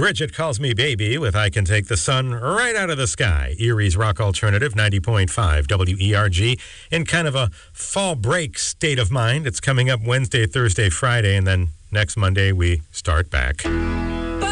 Bridget Calls Me Baby with I Can Take the Sun Right Out of the Sky. Erie's Rock Alternative, 90.5 WERG. In kind of a fall break state of mind. It's coming up Wednesday, Thursday, Friday, and then next Monday we start back.